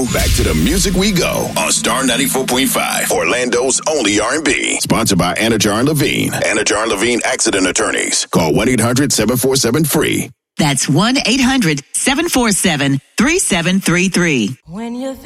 Now, back to the music we go on Star 94.5, Orlando's only R&B. Sponsored by Anajar and Levine. Anajar and Levine Accident Attorneys. Call 1-800-747-FREE. That's 1-800-747-3733.